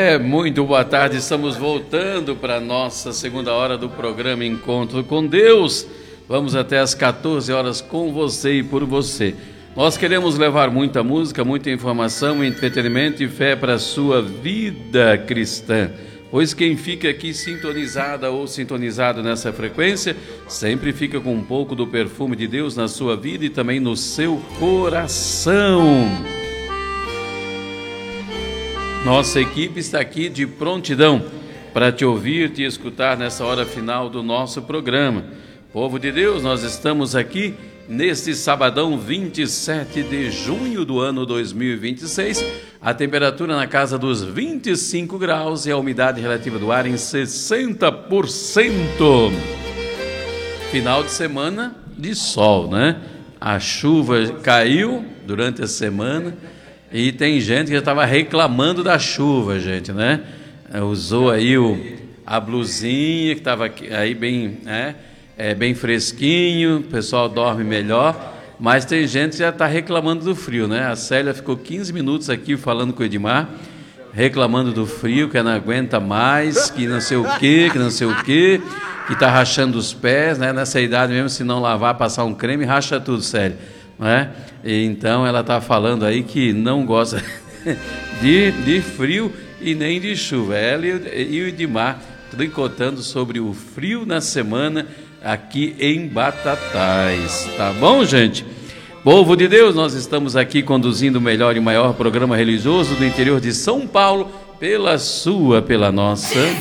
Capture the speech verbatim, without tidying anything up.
É, muito boa tarde, estamos voltando para a nossa segunda hora do programa Encontro com Deus. Vamos até às quatorze horas com você e por você. Nós queremos levar muita música, muita informação, entretenimento e fé para a sua vida cristã. Pois quem fica aqui sintonizada ou sintonizado nessa frequência, sempre fica com um pouco do perfume de Deus na sua vida e também no seu coração. Nossa equipe está aqui de prontidão para te ouvir, te escutar nessa hora final do nosso programa. Povo de Deus, nós estamos aqui neste sabadão vinte e sete de junho do ano dois mil e vinte e seis, a temperatura na casa dos vinte e cinco graus e a umidade relativa do ar em sessenta por cento. Final de semana de sol, né? A chuva caiu durante a semana e tem gente que já estava reclamando da chuva, gente, né? Usou aí o, a blusinha que estava aí bem, né? É bem fresquinho, o pessoal dorme melhor, mas tem gente que já está reclamando do frio, né? A Célia ficou quinze minutos aqui falando com o Edmar, reclamando do frio, que não aguenta mais, que não sei o quê, que não sei o quê, que está rachando os pés, né? Nessa idade mesmo, se não lavar, passar um creme, racha tudo, Célia, né? E então ela está falando aí que não gosta de, de frio e nem de chuva. Ela e o Edmar tricotando sobre o frio na semana aqui em Batatais, tá bom, gente? Povo de Deus, nós estamos aqui conduzindo o melhor e maior programa religioso do interior de São Paulo, pela sua, pela nossa